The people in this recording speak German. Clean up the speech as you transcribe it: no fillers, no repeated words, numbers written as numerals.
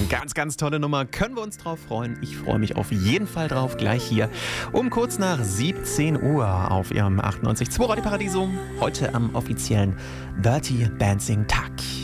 Ganz, ganz tolle Nummer. Können wir uns drauf freuen? Ich freue mich auf jeden Fall drauf. Gleich hier um kurz nach 17 Uhr auf Ihrem 98.2 Radio Paradiso. Heute am offiziellen Dirty Dancing Tag.